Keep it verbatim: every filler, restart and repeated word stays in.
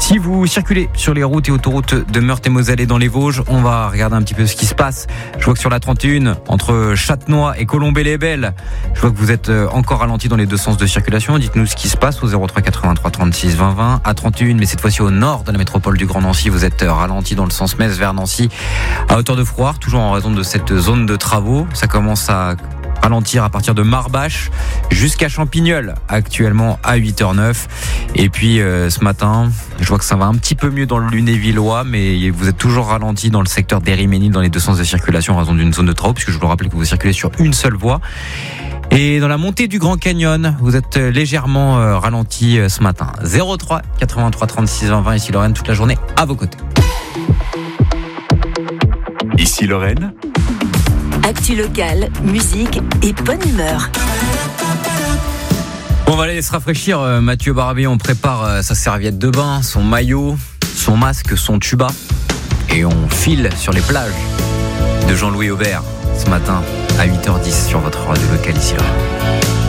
Si vous circulez sur les routes et autoroutes de Meurthe-et-Moselle et dans les Vosges, on va regarder un petit peu ce qui se passe. Je vois que sur la trente et un, entre Châtenois et Colombey-les-Belles, je vois que vous êtes encore ralenti dans les deux sens de circulation. Dites-nous ce qui se passe au zéro trois quatre-vingt-trois trente-six vingt vingt. À trente et un, mais cette fois-ci au nord de la métropole du Grand Nancy, vous êtes ralenti dans le sens Metz vers Nancy, à hauteur de Frouard, toujours en raison de cette zone de travaux. Ça commence à ralentir à partir de Marbache jusqu'à Champignol, actuellement à huit heures neuf. Et puis euh, ce matin, je vois que ça va un petit peu mieux dans le Lunévillois, mais vous êtes toujours ralenti dans le secteur d'Ériménil dans les deux sens de circulation en raison d'une zone de travaux, puisque je vous le rappelle que vous circulez sur une seule voie. Et dans la montée du Grand Canyon, vous êtes légèrement euh, ralenti euh, ce matin. zéro trois quatre-vingt-trois trente-six vingt vingt, ici Lorraine, toute la journée à vos côtés. Ici Lorraine. Actu locale, musique et bonne humeur. On va aller se rafraîchir. Mathieu Barbier, on prépare sa serviette de bain, son maillot, son masque, son tuba. Et on file sur les plages de Jean-Louis Aubert ce matin à huit heures dix sur votre radio locale ici Lorraine.